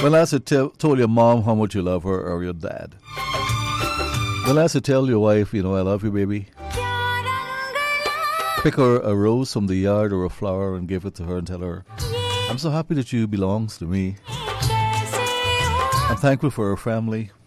When last you told your mom how much you love her or your dad? When last you tell your wife, I love you, baby? Pick her a rose from the yard or a flower and give it to her and tell her, I'm so happy that you belongs to me. I'm thankful for her family.